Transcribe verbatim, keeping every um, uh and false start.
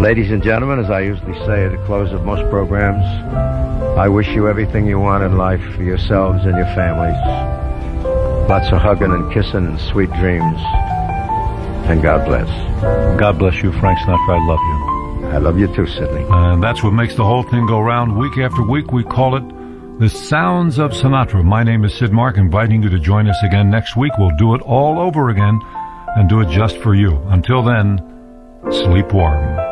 Ladies and gentlemen, as I usually say at the close of most programs, I wish you everything you want in life for yourselves and your families. Lots of hugging and kissing and sweet dreams. And God bless. God bless you, Frank Sinatra. I love you. I love you too, Sidney. And that's what makes the whole thing go round. Week after week, we call it The Sounds of Sinatra. My name is Sid Mark, inviting you to join us again next week. We'll do it all over again and do it just for you. Until then, sleep warm.